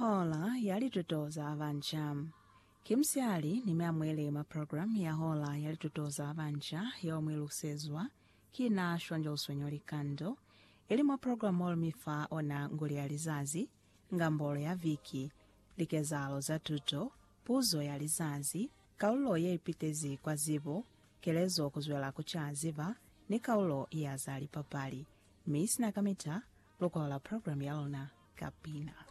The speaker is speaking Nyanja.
Hola yalitutoza avanja. Kimsiali nimeamwele ma program ya hola yalitutoza avanja yomwe lusezwa kina shwanja uswenyoli kando elimo program olmifa ona nguli ya lizazi ngambolo ya viki likezalo za tuto puzo ya lizazi kaulo yeipitezi kwa zibo kelezo kuzwela kuchaziva ni kaulo ya zali papali Miss Nakamita lokola program ya ona kapina.